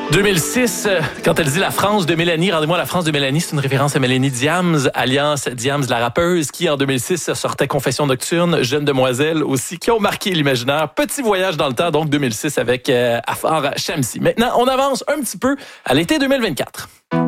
2006, quand elle dit la France de Mélanie, rendez-moi la France de Mélanie, c'est une référence à Mélanie Diams, alias Diams la rappeuse, qui en 2006 sortait Confession nocturne, Jeune demoiselle aussi, qui ont marqué l'imaginaire. Petit voyage dans le temps, donc 2006 avec Afar Shamsi. Maintenant, on avance un petit peu à l'été 2024.